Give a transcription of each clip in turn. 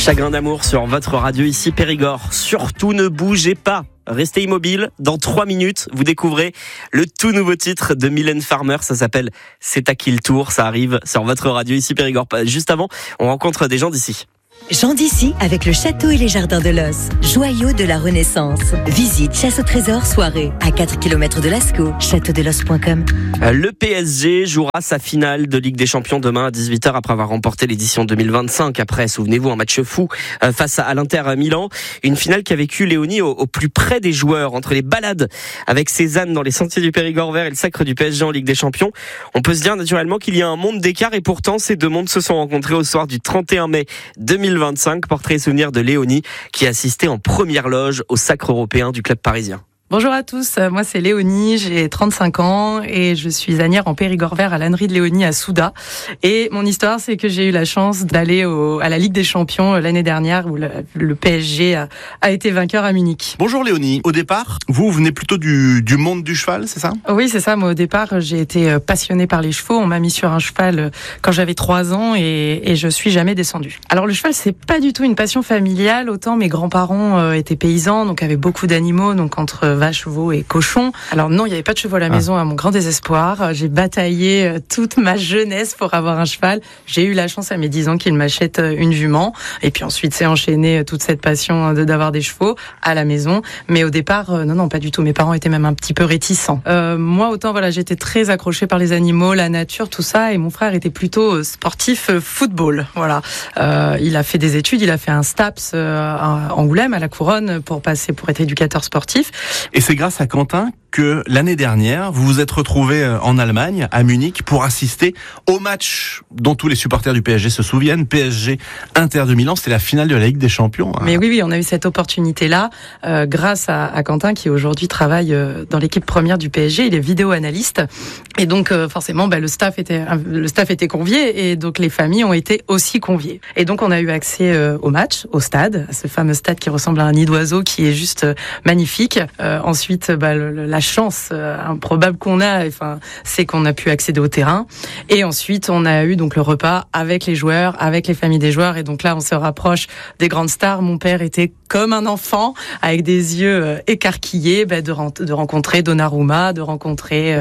Chagrin d'amour sur votre radio ici Périgord. Surtout ne bougez pas. Restez immobile. Dans 3 minutes, vous découvrez le tout nouveau titre de Mylène Farmer. Ça s'appelle C'est à qui le tour. Ça arrive sur votre radio ici Périgord. Juste avant, on rencontre des gens d'ici. Jean d'ici avec le château et les jardins de l'Os, joyau de la Renaissance. Visite chasse au trésor soirée à 4 km de Lascaux, châteaudelos.com. Le PSG jouera sa finale de Ligue des Champions demain à 18h après avoir remporté l'édition 2025. Après, souvenez-vous, un match fou face à l'Inter à Milan. Une finale qui a vécu Léonie au plus près des joueurs, entre les balades avec Cézanne dans les sentiers du Périgord vert et le sacre du PSG en Ligue des Champions. On peut se dire naturellement qu'il y a un monde d'écart et pourtant ces deux mondes se sont rencontrés au soir du 31 mai 2025. Portrait et souvenir de Léonie qui assistait en première loge au sacre européen du club parisien. Bonjour à tous, moi c'est Léonie, j'ai 35 ans et je suis ânière en Périgord vert à l'ânerie de Léonie à Souda. Et mon histoire, c'est que j'ai eu la chance d'aller à la Ligue des Champions l'année dernière où le PSG a été vainqueur à Munich. Bonjour Léonie, au départ, vous venez plutôt du monde du cheval, c'est ça ? Oui, c'est ça, moi au départ j'ai été passionnée par les chevaux, on m'a mis sur un cheval quand j'avais 3 ans et je suis jamais descendue. Alors le cheval c'est pas du tout une passion familiale, autant mes grands-parents étaient paysans, donc avaient beaucoup d'animaux, donc entre vaches, chevaux et cochons. Alors non, il n'y avait pas de chevaux à la maison à mon grand désespoir. J'ai bataillé toute ma jeunesse pour avoir un cheval. J'ai eu la chance à mes 10 ans qu'il m'achète une jument. Et puis ensuite, c'est enchaîné toute cette passion d'avoir des chevaux à la maison. Mais au départ, non, pas du tout. Mes parents étaient même un petit peu réticents. Moi, autant, voilà, j'étais très accrochée par les animaux, la nature, tout ça. Et mon frère était plutôt sportif football. Voilà. Il a fait des études. Il a fait un STAPS à Angoulême, à la Couronne, pour être éducateur sportif. Et c'est grâce à Quentin que l'année dernière, vous vous êtes retrouvé en Allemagne, à Munich, pour assister au match dont tous les supporters du PSG se souviennent, PSG Inter de Milan. C'était la finale de la Ligue des Champions. Mais oui, on a eu cette opportunité-là grâce à Quentin qui aujourd'hui travaille dans l'équipe première du PSG. Il est vidéo-analyste et donc forcément, le staff était convié et donc les familles ont été aussi conviées. Et donc on a eu accès au match, au stade, à ce fameux stade qui ressemble à un nid d'oiseau qui est juste magnifique. Ensuite, la chance improbable qu'on a, c'est qu'on a pu accéder au terrain. Et ensuite, on a eu donc le repas avec les joueurs, avec les familles des joueurs. Et donc là, on se rapproche des grandes stars. Mon père était comme un enfant, avec des yeux écarquillés, de rencontrer Donnarumma, de rencontrer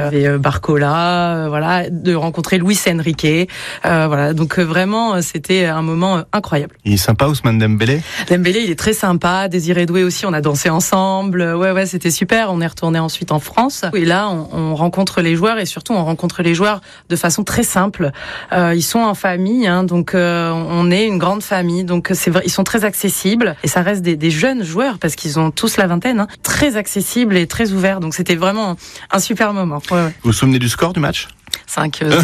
Barcola, de rencontrer Luis Enrique. Donc vraiment, c'était un moment incroyable. Il est sympa, Ousmane Dembélé ? Dembélé, il est très sympa. Désiré Doué aussi, on a dansé ensemble. Ouais, c'était super. On est retourné ensuite en France. Et là, on rencontre les joueurs et surtout, on rencontre les joueurs de façon très simple. Ils sont en famille, donc on est une grande famille. Donc c'est vrai, ils sont très accessibles et ça reste des jeunes joueurs parce qu'ils ont tous la vingtaine, très accessibles et très ouverts. Donc c'était vraiment un super moment. Ouais. Vous vous souvenez du score du match ? 5-0.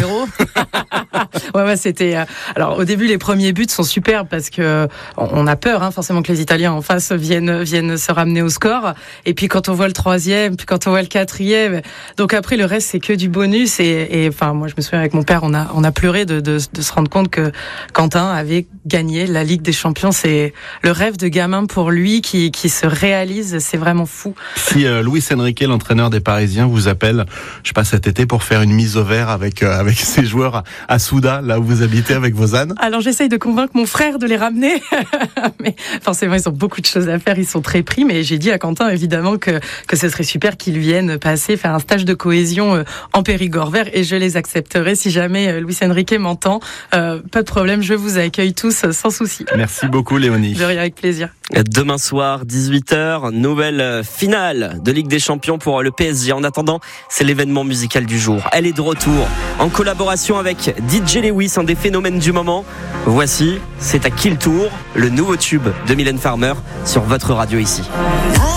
Ouais, c'était. Alors au début, les premiers buts sont superbes parce que on a peur, forcément que les Italiens en face viennent se ramener au score. Et puis quand on voit le 3e, puis quand on voit le 4e, donc après le reste c'est que du bonus. Et moi je me souviens avec mon père, on a pleuré de se rendre compte que Quentin avait gagné la Ligue des Champions. C'est le rêve de gamin pour lui qui se réalise. C'est vraiment fou. Si Luis Enrique, l'entraîneur des Parisiens, vous appelle, je sais pas, cet été pour faire une mise au vert avec ses joueurs à Souda, là où vous habitez avec vos ânes. Alors j'essaye de convaincre mon frère de les ramener, mais forcément ils ont beaucoup de choses à faire, ils sont très pris, mais j'ai dit à Quentin évidemment que ce serait super qu'ils viennent faire un stage de cohésion en Périgord vert et je les accepterai si jamais Luis Enrique m'entend. Pas de problème, je vous accueille tous sans souci. Merci beaucoup Léonie. De rien, avec plaisir. Demain soir, 18h, nouvelle finale de Ligue des Champions pour le PSG. En attendant, c'est l'événement musical du jour. Elle est de retour en collaboration avec DJ Lewis, un des phénomènes du moment. Voici, c'est à qui le tour, le nouveau tube de Mylène Farmer sur votre radio ici.